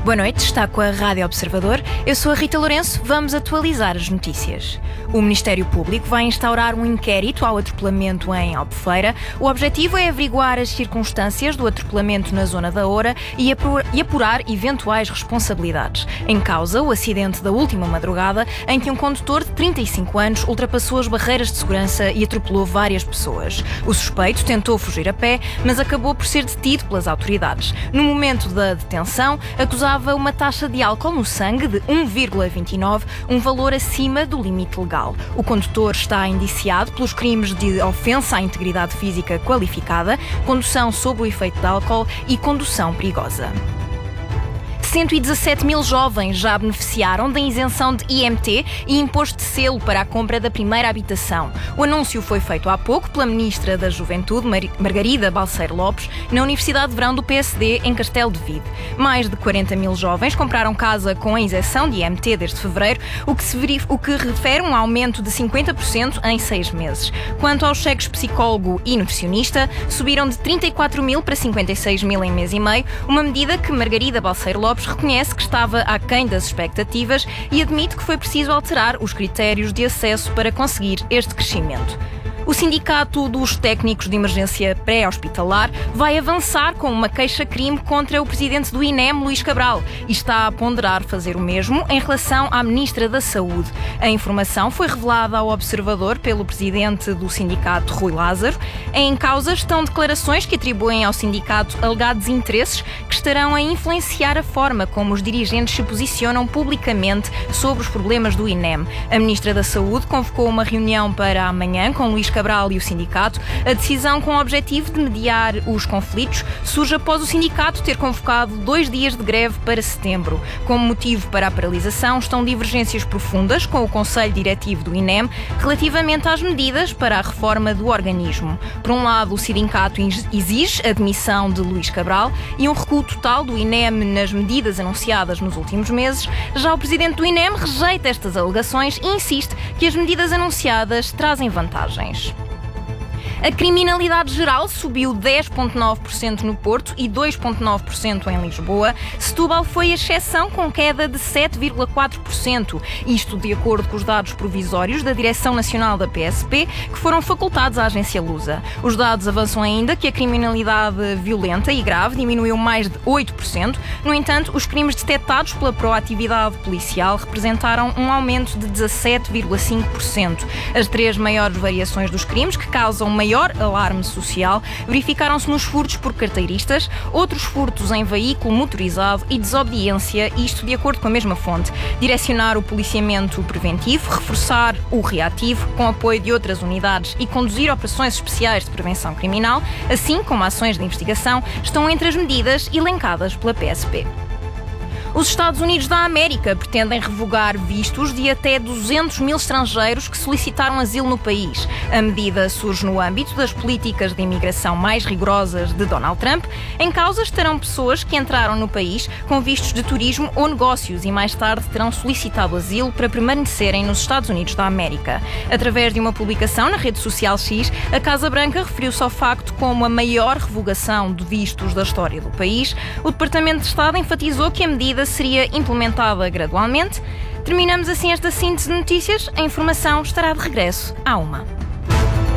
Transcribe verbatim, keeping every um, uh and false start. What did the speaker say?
Boa noite, está com a Rádio Observador. Eu sou a Rita Lourenço, vamos atualizar as notícias. O Ministério Público vai instaurar um inquérito ao atropelamento em Albufeira. O objetivo é averiguar as circunstâncias do atropelamento na zona da Oura e apurar eventuais responsabilidades. Em causa, o acidente da última madrugada, em que um condutor de trinta e cinco anos ultrapassou as barreiras de segurança e atropelou várias pessoas. O suspeito tentou fugir a pé, mas acabou por ser detido pelas autoridades. No momento da detenção, acusava uma taxa de álcool no sangue de um vírgula vinte e nove, um valor acima do limite legal. O condutor está indiciado pelos crimes de ofensa à integridade física qualificada, condução sob o efeito de álcool e condução perigosa. cento e dezassete mil jovens já beneficiaram da isenção de I M T e imposto de selo para a compra da primeira habitação. O anúncio foi feito há pouco pela Ministra da Juventude, Margarida Balseiro Lopes, na Universidade de Verão do P S D, em Castelo de Vide. Mais de quarenta mil jovens compraram casa com a isenção de I M T desde fevereiro, o que, se verif- o que refere um aumento de cinquenta por cento em seis meses. Quanto aos cheques psicólogo e nutricionista, subiram de trinta e quatro mil para cinquenta e seis mil em mês e meio, uma medida que Margarida Balseiro Lopes reconhece que estava aquém das expectativas e admite que foi preciso alterar os critérios de acesso para conseguir este crescimento. O Sindicato dos Técnicos de Emergência Pré-Hospitalar vai avançar com uma queixa-crime contra o presidente do I N E M, Luís Cabral, e está a ponderar fazer o mesmo em relação à Ministra da Saúde. A informação foi revelada ao Observador pelo presidente do sindicato, Rui Lázaro. Em causa estão declarações que atribuem ao sindicato alegados interesses que estarão a influenciar a forma como os dirigentes se posicionam publicamente sobre os problemas do I N E M. A Ministra da Saúde convocou uma reunião para amanhã com Luís Cabral e o sindicato. A decisão, com o objetivo de mediar os conflitos, surge após o sindicato ter convocado dois dias de greve para setembro. Como motivo para a paralisação estão divergências profundas com o Conselho Diretivo do I N E M relativamente às medidas para a reforma do organismo. Por um lado, o sindicato exige a demissão de Luís Cabral e um recuo total do I N E M nas medidas anunciadas nos últimos meses. Já o presidente do I N E M rejeita estas alegações e insiste que as medidas anunciadas trazem vantagens. A criminalidade geral subiu dez vírgula nove por cento no Porto e dois vírgula nove por cento em Lisboa. Setúbal foi a exceção, com queda de sete vírgula quatro por cento. Isto de acordo com os dados provisórios da Direção Nacional da P S P, que foram facultados à agência Lusa. Os dados avançam ainda que a criminalidade violenta e grave diminuiu mais de oito por cento. No entanto, os crimes detectados pela proatividade policial representaram um aumento de dezassete vírgula cinco por cento. As três maiores variações dos crimes que causam maior alarme social verificaram-se nos furtos por carteiristas, outros furtos em veículo motorizado e desobediência, isto de acordo com a mesma fonte. Direcionar o policiamento preventivo, reforçar o reativo com apoio de outras unidades e conduzir operações especiais de prevenção criminal, assim como ações de investigação, estão entre as medidas elencadas pela P S P. Os Estados Unidos da América pretendem revogar vistos de até duzentos mil estrangeiros que solicitaram asilo no país. A medida surge no âmbito das políticas de imigração mais rigorosas de Donald Trump. Em causa estarão pessoas que entraram no país com vistos de turismo ou negócios e mais tarde terão solicitado asilo para permanecerem nos Estados Unidos da América. Através de uma publicação na rede social X, a Casa Branca referiu-se ao facto como a maior revogação de vistos da história do país. O Departamento de Estado enfatizou que a medida seria implementada gradualmente. Terminamos assim esta síntese de notícias. A informação estará de regresso à uma.